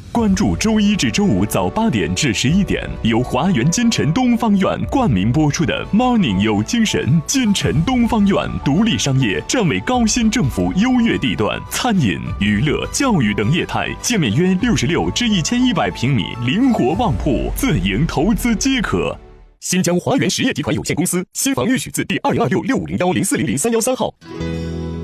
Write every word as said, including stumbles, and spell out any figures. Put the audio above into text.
关注周一至周五早八点至十一点，由华源金城东方院冠名播出的 Morning 有精神。金城东方院独立商业，站为高新政府优越地段，餐饮、娱乐、教育等业态，界面约六十六至一千一百平米，灵活旺铺，自营投资皆可。新疆华源实业集团有限公司新房预许字第二零二六六五零幺零四零零三幺三号。